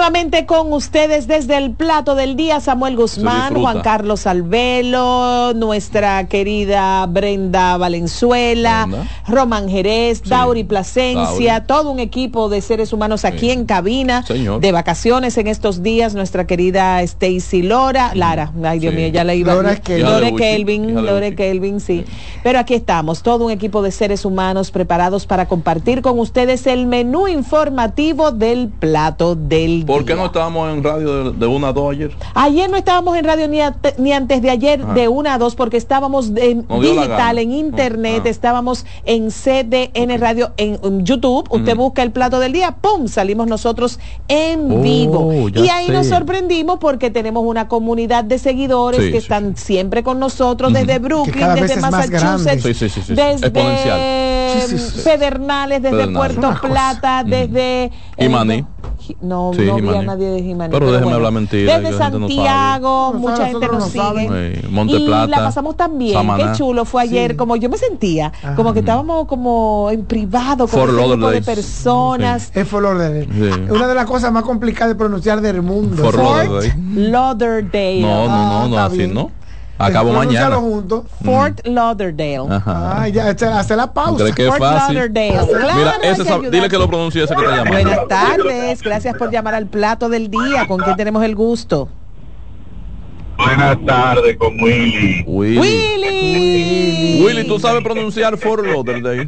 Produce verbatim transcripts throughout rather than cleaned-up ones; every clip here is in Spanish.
Nuevamente con ustedes desde el plato del día, Samuel Guzmán, Juan Carlos Albelo, nuestra querida Brenda Valenzuela, Brenda. Román Jerez, sí. Dauri Plasencia, Dauri. Todo un equipo de seres humanos aquí sí. en cabina, Señor. de vacaciones en estos días, nuestra querida Stacy Lora, Lara, ay Dios sí. mío, ya le iba a Lora Lore Kelvin, Lore Kelvin, sí. Pero aquí estamos, todo un equipo de seres humanos preparados para compartir con ustedes el menú informativo del plato del ¿Por día. qué no estábamos en radio de, de una a dos ayer? Ayer no estábamos en radio ni, a, ni antes de ayer ah. de una a dos porque estábamos en no digital, en internet, ah. estábamos en C D N okay. Radio, en, en YouTube. Usted mm. busca el plato del día, ¡pum! Salimos nosotros en oh, vivo. Y ahí sé. nos sorprendimos porque tenemos una comunidad de seguidores sí, que sí, están sí. siempre con nosotros mm. desde Brooklyn, desde Massachusetts, sí, sí, sí, sí. desde sí, sí, sí. Pedernales, desde Pedernales. Puerto Plata, mm. desde... Imaní. Eh, No, sí, no vi a nadie de Jimaní. Pero, pero déjeme bueno, hablar mentira. Desde Santiago, no mucha gente nos sigue. Sí, Monte y Plata, la pasamos tan bien. Samaná. Qué chulo fue ayer. Sí. Como yo me sentía, Ajá. como que estábamos como en privado con un grupo de personas. Sí. Es Fort Lauderdale. Sí. Una de las cosas más complicadas de pronunciar del mundo. Fort Lauderdale. No, no, no, no, así no. Acabo mañana. Juntos. Fort Lauderdale. Ajá. Ay, ya, hace la pausa. ¿Crees que es Fort fácil? Lauderdale. Claro, Mira, ese sab... dile que lo pronuncie ese que te llama. Buenas tardes, gracias por llamar al plato del día. ¿Con quién tenemos el gusto? Buenas tardes, con Willy. Willy. Willy. Willy, Willy ¿tú sabes pronunciar Fort Lauderdale?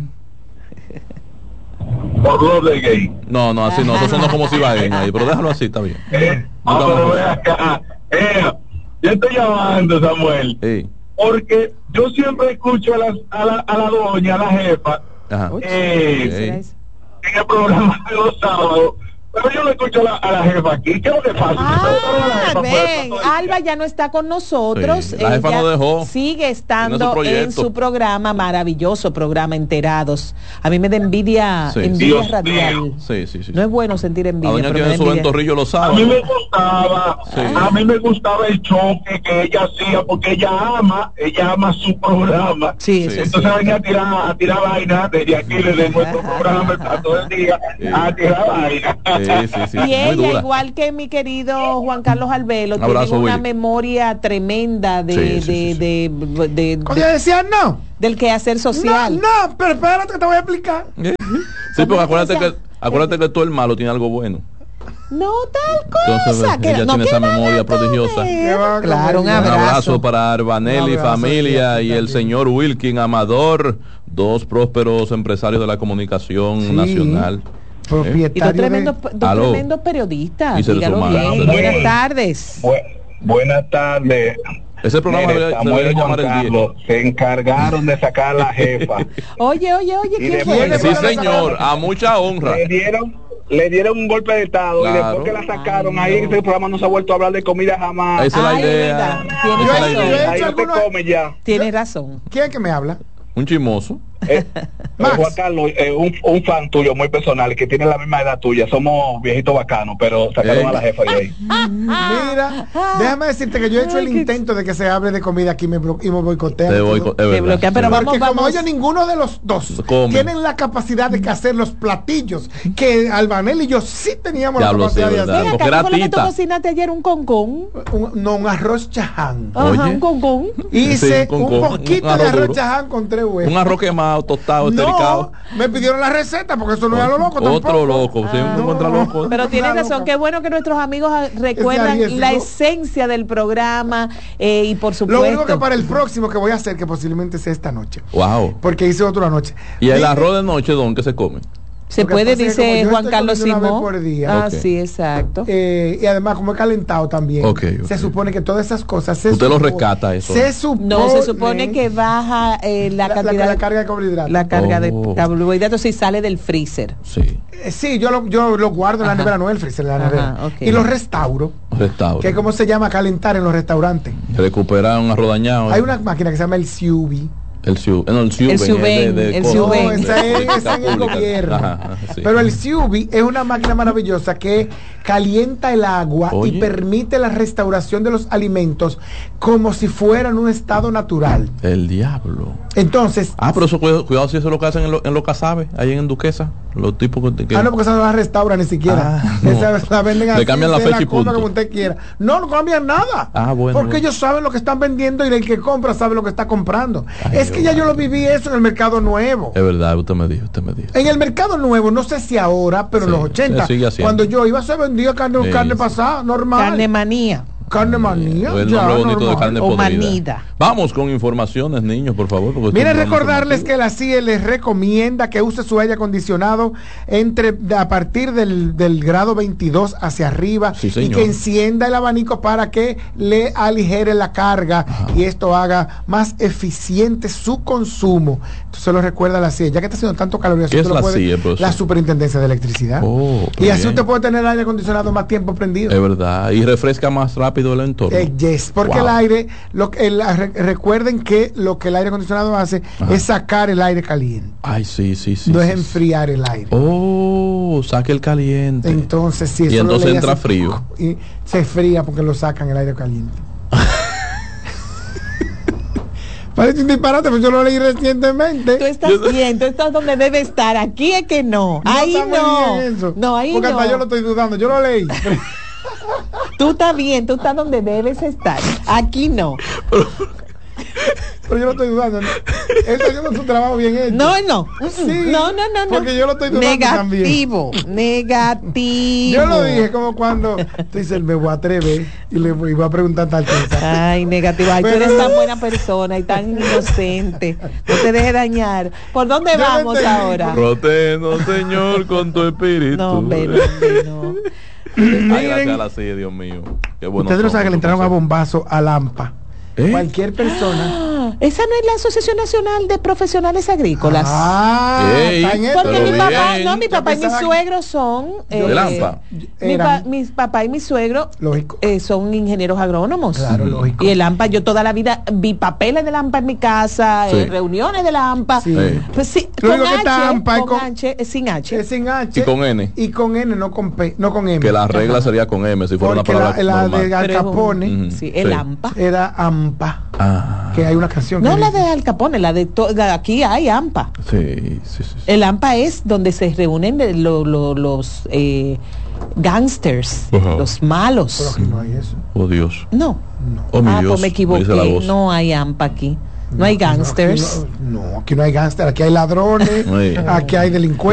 Fort Lauderdale. No, no, así no, eso suena como si va ahí, pero déjalo así, está bien. Eh, ah, pero ve acá. Eh, yo estoy llamando, Samuel, sí. porque yo siempre escucho a, las, a, la, a la doña, a la jefa, eh, en el programa de los sábados, pero yo no escucho a la, a la jefa aquí. ¿Qué es lo que pasa? Ah, ven, Alba ya no está con nosotros. Sí, la jefa Ella no dejó. Sigue estando en su programa, maravilloso programa, Enterados. A mí me da envidia, sí. envidia Dios radial. Sí, sí, sí. No es bueno sentir envidia. La doña tiene su ventorrillo los sábados. A mí me gustaba, sí. a mí me gustaba el choque que ella hacía, porque ella ama, ella ama su programa. Sí, sí, Entonces sí. venía a tirar, a tirar vaina desde aquí, desde nuestro programa, está todo el día sí. a tirar vaina. Sí, sí, sí, y ella, igual que mi querido Juan Carlos Albelo, tiene una Willy. memoria tremenda de, sí, sí, sí, sí. de, de, de, de, de decían no del quehacer social. No, no, pero espérate que te voy a explicar. Sí, porque acuérdate que acuérdate que todo el malo tiene algo bueno. No tal cosa. Entonces, que ella no, tiene esa memoria prodigiosa. Claro, un abrazo. Un abrazo para Arbanelli y familia y el señor Wilkin Amador, dos prósperos empresarios de la comunicación sí. nacional. ¿Eh? Y dos tremendos tremendo periodistas. Dígalo bien. Buenas tardes. Bu buenas tardes. Ese programa Mire, debería, debería llamar el Carlos, se encargaron de sacar a la jefa. Oye, oye, oye, ¿quién fue? Sí, señor, a mucha honra. Le dieron, le dieron un golpe de estado claro. y después que la sacaron, Ay, ahí no. en este programa no se ha vuelto a hablar de comida jamás. Esa es la idea. Esa es la idea. Ahí no te come ya. Tienes razón. ¿Quién es que me habla? Un chismoso. Eh, Juan Carlos, eh, un, un fan tuyo muy personal que tiene la misma edad tuya, somos viejitos bacanos, pero sacaron Ey. a la jefa de ahí. Mira, déjame decirte que yo he hecho el intento de que se hable de comida aquí me y me boicotean. Te boico te bloquean, pero vamos, porque vamos. como ellos ninguno de los dos Come. tienen la capacidad de hacer los platillos que Albanel y yo sí teníamos ya la capacidad sé, de hacer. Mira, ¿qué fue lo que tú cocinaste ayer? ¿Un concón? Un, no, un arroz chaján. Ajá, Oye. un concón. Hice sí, un, con, un poquito un de arroz duro. chaján con tres huevos. Un arroz quemado, tostado, no, estericado. Me pidieron la receta porque eso no era lo loco Otro tampoco. loco, ah, sí, no encuentra loco. Pero tienes razón, qué bueno que nuestros amigos recuerdan es la esencia del programa eh, y por supuesto. Lo único que para el próximo que voy a hacer, que posiblemente sea esta noche. Wow. Porque hice otro anoche. ¿Y el arroz de noche, don, qué se come? Se puede, dice Juan Carlos Simón. Ah, okay. sí, exacto. Eh, y además, como he calentado también, okay, okay. se supone que todas esas cosas. Se Usted supone, lo rescata eso. Se supone, no, se supone que baja eh, la, la cantidad. La, la carga de carbohidratos. La carga oh. de carbohidratos si sale del freezer. Sí. Eh, sí, yo lo, yo lo guardo en la nevera, no en el freezer, en la nevera. Ajá, okay. Y lo restauro. Restauro. Que es como se llama calentar en los restaurantes. Recuperar un arroz dañado. Hay una máquina que se llama el S U V. El S U V, no, el S U V, el S U V, de, de el S U V. No, esa es, esa en el gobierno. Ajá, sí. Pero el S U V es una máquina maravillosa que calienta el agua. Oye. Y permite la restauración de los alimentos como si fueran en un estado natural. El diablo. Entonces. Ah, pero eso cuidado, cuidado si eso es lo que hacen en lo, en lo Casabe, ahí en Duquesa, los tipos que, que... Ah, no, porque esa no la restauran ni siquiera. Ah, no. Esa la venden así. Le cambian la fecha y punto. Como usted quiera. No, no cambian nada. Ah, bueno. Porque bueno. ellos saben lo que están vendiendo y el que compra sabe lo que está comprando. Ay, es que ya bueno. yo lo viví eso en el mercado nuevo. Es verdad, usted me dijo, usted me dijo. En el mercado nuevo, no sé si ahora, pero sí, en los ochenta, cuando yo iba se vendía carne, sí, carne pasada, normal. Carne manía. Carne manía. El nombre bonito normal. De carne o podrida. Manida. Vamos con informaciones, niños, por favor. Miren, recordarles que la C I E les recomienda que use su aire acondicionado entre a partir del, del grado veintidós hacia arriba, sí, y que encienda el abanico para que le aligere la carga. Ajá. Y esto haga más eficiente su consumo. Entonces lo recuerda la C I E, ya que está haciendo tanto calor. ¿Qué es la C I E? La Superintendencia de Electricidad. Oh, y así bien. Usted puede tener el aire acondicionado más tiempo prendido. Es verdad, y refresca más rápido el entorno. Eh, yes, porque wow. el aire, lo que el, re, recuerden que lo que el aire acondicionado hace, ajá, es sacar el aire caliente. Ay, sí, sí, sí. No sí, es enfriar sí. el aire. Oh, saque el caliente. Entonces, sí, y entonces entra hace, frío. Y se fría porque lo sacan el aire caliente. Parece un disparate, pero yo lo leí recientemente. Tú estás bien, tú estás donde debe estar. Aquí es que no. No ahí no. Eso, no, ahí porque no. Porque hasta yo lo estoy dudando. Yo lo leí. Tú estás bien, tú estás donde debes estar. Aquí no. Pero yo lo estoy dudando. Él está haciendo su trabajo bien hecho. No, no. Sí, no, no, no, no. Porque yo lo estoy dudando negativo, también. Negativo. Yo lo dije como cuando tú dices, me voy a atrever y le voy, y voy a preguntar tal cosa. Ay, negativo. Ay, pero tú eres tan buena persona y tan inocente. No te dejes dañar. ¿Por dónde yo vamos ahora? Protégenos, Señor, con tu espíritu. No, hombre, no, hombre, no. Ay, gracias a la C I E, Dios mío. Qué bueno. Ustedes no saben que le entraron a bombazo a Lampa. ¿Eh? Cualquier persona. Ah, esa no es la Asociación Nacional de Profesionales Agrícolas. Ah, Ey, porque mi bien. papá, no, mi papá y mi suegro son eh, Lampa. Mi, pa, mi papá y mi suegro eh, son ingenieros agrónomos. Claro, lógico. Y el AMPA, yo toda la vida vi papeles de AMPA en mi casa, sí. eh, reuniones de la AMPA. Sí. Pues sí, con H, está AMPA con, con H, es sin H. Es sin H. Y con N. Y con N, no con P, no con M. Que la regla sería con M, si fuera porque una palabra la, la normal. de Al Capone, un, sí, el sí. AMPA. Era AMPA. Ah. Que hay una canción. No que la dice. de Al Capone, la de, to, la de aquí hay AMPA. Sí, sí, sí, sí. El AMPA es donde se reúnen de lo, lo, los eh, gangsters, uh-huh. los malos. Pero aquí no hay eso. Oh, Dios. No. no. Oh, mi ah, Dios, pues me equivoqué. No hay AMPA aquí. No, no hay gangsters. No, aquí no, no, aquí no hay gangsters. Aquí hay ladrones. Aquí hay delincuentes.